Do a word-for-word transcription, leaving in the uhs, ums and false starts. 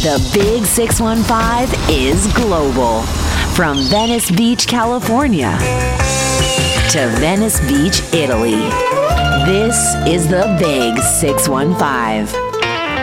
The Big six one five is global. From Venice Beach, California to Venice Beach, Italy. This is the Big six one five.